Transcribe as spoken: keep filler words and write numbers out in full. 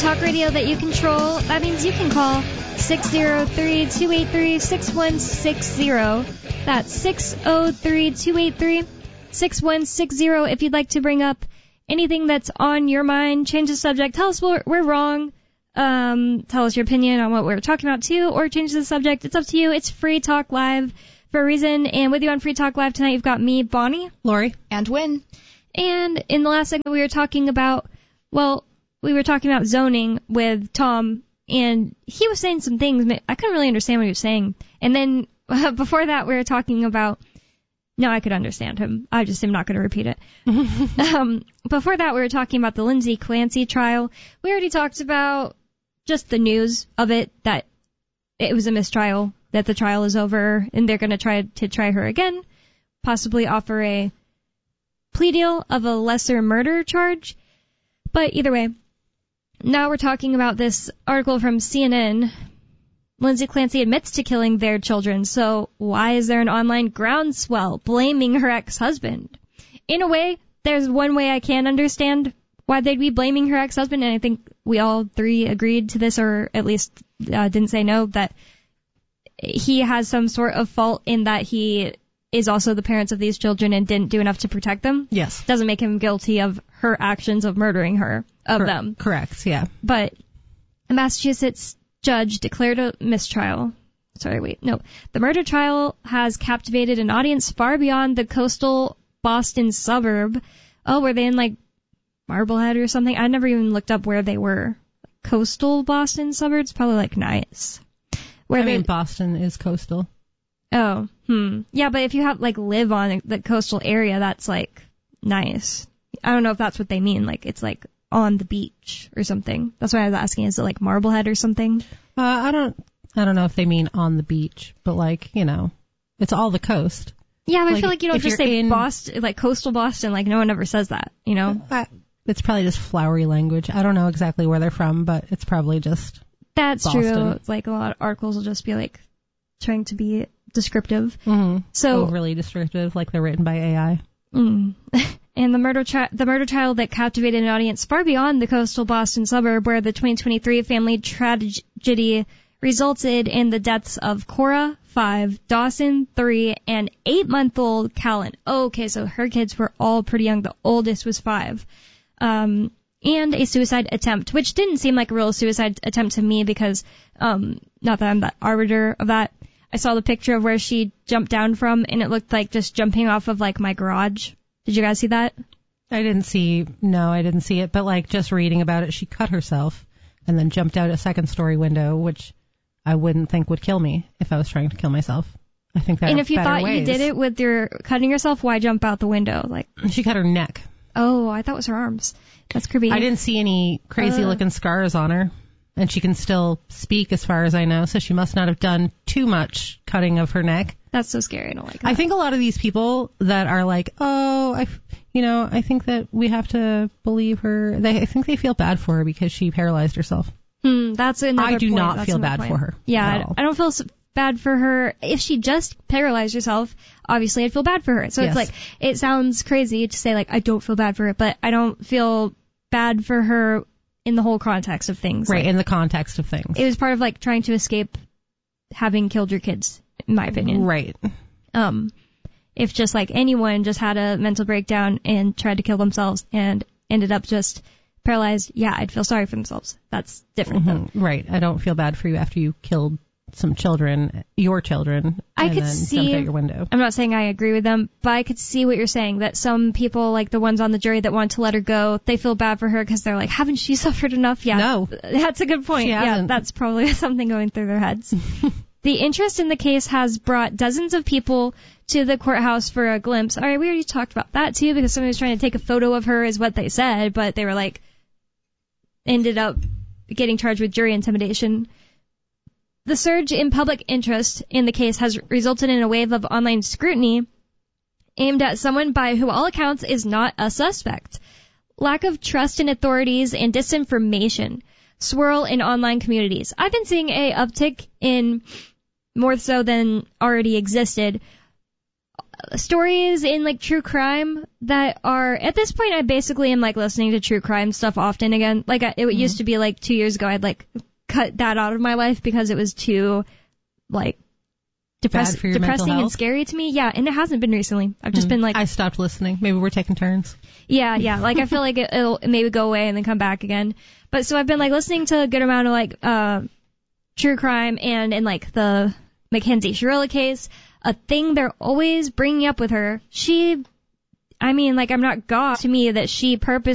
talk radio that you control. That means you can call six oh three, two eight three, six one six oh. That's six oh three, two eight three, six one six oh if you'd like to bring up anything that's on your mind. Change the subject. Tell us we're, we're wrong. Um, tell us your opinion on what we're talking about, too, or change the subject. It's up to you. It's Free Talk Live for a reason. And with you on Free Talk Live tonight, you've got me, Bonnie. Lori. And Wynn. And in the last segment, we were talking about, well, we were talking about zoning with Tom, and he was saying some things. I couldn't really understand what he was saying. And then uh, before that, we were talking about, no, I could understand him. I just am not going to repeat it. um, before that, we were talking about the Lindsay Clancy trial. We already talked about just the news of it, that it was a mistrial, that the trial is over, and they're going to try to try her again, possibly offer a plea deal of a lesser murder charge. But either way, now we're talking about this article from C N N. Lindsay Clancy admits to killing their children, so why is there an online groundswell blaming her ex-husband? In a way, there's one way I can understand why they'd be blaming her ex-husband, and I think we all three agreed to this, or at least uh, didn't say no, that he has some sort of fault in that he is also the parents of these children and didn't do enough to protect them. Yes. Doesn't make him guilty of her actions of murdering her, of Cor- them. Correct, yeah. But a Massachusetts judge declared a mistrial. Sorry, wait, no. The murder trial has captivated an audience far beyond the coastal Boston suburb. Oh, were they in, like, Marblehead or something? I never even looked up where they were. Coastal Boston suburbs? Probably, like, nice. Where I they, mean, Boston is coastal. Oh, hmm. Yeah, but if you have, like, live on the coastal area, that's, like, nice. I don't know if that's what they mean. Like, it's, like, on the beach or something. That's why I was asking. Is it, like, Marblehead or something? Uh, I don't I don't know if they mean on the beach, but, like, you know, it's all the coast. Yeah, but like, I feel like you don't just say in, Boston, like, coastal Boston. Like, no one ever says that, you know? Uh, it's probably just flowery language. I don't know exactly where they're from, but it's probably just That's Boston. true. It's like a lot of articles will just be, like, trying to be descriptive. Mm-hmm. So overly descriptive, like they're written by A I. Mm. And the murder tri- the murder trial that captivated an audience far beyond the coastal Boston suburb, where the twenty twenty-three family tragedy resulted in the deaths of Cora, five, Dawson, three, and eight-month-old Callan. Oh, okay, so her kids were all pretty young. The oldest was five. Um, and a suicide attempt, which didn't seem like a real suicide attempt to me because, um, not that I'm the arbiter of that. I saw the picture of where she jumped down from, and it looked like just jumping off of, like, my garage. Did you guys see that? I didn't see, no, I didn't see it, but, like, just reading about it, she cut herself and then jumped out a second-story window, which I wouldn't think would kill me if I was trying to kill myself. I think there And are if you better thought ways. you did it with your cutting yourself, why jump out the window? Like, She cut her neck. oh, I thought it was her arms. That's creepy. I didn't see any crazy-looking uh. scars on her. And she can still speak as far as I know, so she must not have done too much cutting of her neck. That's so scary. I don't like that. I think a lot of these people that are like, oh, I, you know, I think that we have to believe her. They, I think they feel bad for her because she paralyzed herself. Hmm, that's another I do point. not That's feel another bad point. for her. Yeah, at I, all. I don't feel s bad for her. If she just paralyzed herself, obviously I'd feel bad for her. So Yes. it's like, it sounds crazy to say, like, I don't feel bad for her, but I don't feel bad for her in the whole context of things. Right, Like, in the context of things. it was part of, like, trying to escape having killed your kids, in my opinion. Right. Um, if just, like, anyone just had a mental breakdown and tried to kill themselves and ended up just paralyzed, yeah, I'd feel sorry for themselves. That's different, though. Mm-hmm. Right. I don't feel bad for you after you killed some children, your children, I and could then see- jumped out your window. I'm not saying I agree with them, but I could see what you're saying, that some people, like the ones on the jury that want to let her go, they feel bad for her because they're like, haven't she suffered enough? Yeah. No. That's a good point. She Yeah, hasn't. that's probably something going through their heads. The interest in the case has brought dozens of people to the courthouse for a glimpse. All right, we already talked about that too, because somebody was trying to take a photo of her is what they said, but they were like, ended up getting charged with jury intimidation. The surge in public interest in the case has resulted in a wave of online scrutiny aimed at someone by who all accounts is not a suspect. Lack of trust in authorities and disinformation swirl in online communities. I've been seeing a uptick in, more so than already existed, stories in like true crime that are, at this point I basically am like listening to true crime stuff often again. Like I, it mm-hmm. used to be like two years ago I'd like cut that out of my life because it was too like depress- depressing and scary to me. Yeah, and it hasn't been recently. I've just mm. been like... I stopped listening. Maybe we're taking turns. Yeah, yeah. Like I feel like it, it'll maybe go away and then come back again. But so I've been like listening to a good amount of like uh true crime, and in like the Mackenzie Shirilla case, a thing they're always bringing up with her. She, I mean, like I'm not God to me that she purposely